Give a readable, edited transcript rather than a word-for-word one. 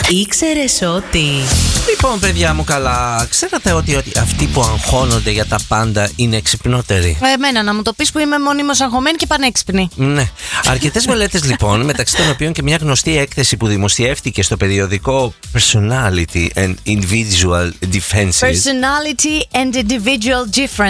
Ήξερες ότι... Λοιπόν, παιδιά μου, καλά. Ξέρατε ότι αυτοί που αγχώνονται για τα πάντα είναι εξυπνότεροι? Εμένα να μου το πεις που είμαι μόνιμος αγχωμένη και πανέξυπνη. Ναι. Αρκετές μελέτες λοιπόν, μεταξύ των οποίων και μια γνωστή έκθεση που δημοσιεύτηκε στο περιοδικό Personality and Individual Differences. Personality and Individual Differences.